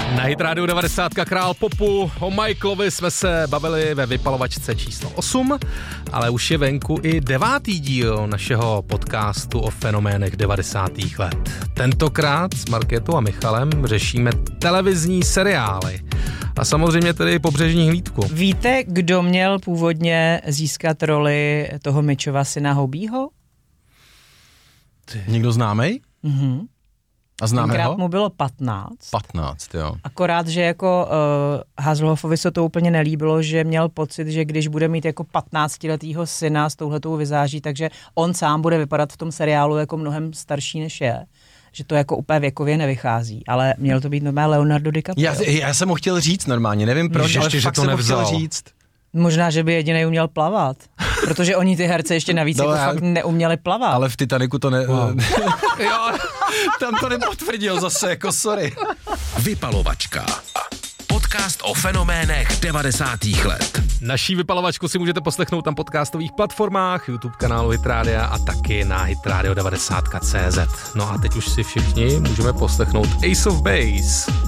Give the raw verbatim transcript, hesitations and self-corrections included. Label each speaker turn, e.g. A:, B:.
A: Na Hit Radio devadesát král popu, o Michaelovi jsme se bavili ve vypalovačce číslo osm, ale už je venku i devátý díl našeho podcastu o fenoménech devadesátých let. Tentokrát s Markétou a Michalem řešíme televizní seriály a samozřejmě tedy Pobřežní hlídku.
B: Víte, kdo měl původně získat roli toho Mitchova syna Hobieho?
C: Někdo známej?
B: Mhm.
C: A známe
B: Tenkrát
C: ho?
B: mu bylo patnáct.
C: patnáct, jo.
B: Akorát, že jako uh, Hasselhoffovi se to úplně nelíbilo, že měl pocit, že když bude mít jako patnáctiletýho syna s touhletou vizáží, takže on sám bude vypadat v tom seriálu jako mnohem starší než je. Že to jako úplně věkově nevychází, ale měl to být normálně Leonardo DiCaprio.
C: Já, já jsem ho chtěl říct normálně, nevím proč,
A: Ještě,
C: ale
A: že
C: fakt
A: to
C: jsem ho
A: nevzal.
C: chtěl říct.
B: Možná, že by jedinej uměl plavat, protože oni ty herce ještě navíc
C: No,
B: jako
C: já-
B: fakt neuměli plavat.
C: Ale v Titaniku to ne...
A: Wow.
C: Jo, tam to nepotvrdil zase, jako sorry.
D: Vypalovačka. Podcast o fenoménech devadesátých let.
A: Naší vypalovačku si můžete poslechnout na podcastových platformách, YouTube kanálu Hit Radio a taky na hitradio devadesát tečka cé zet. No a teď už si všichni můžeme poslechnout Ace of Base.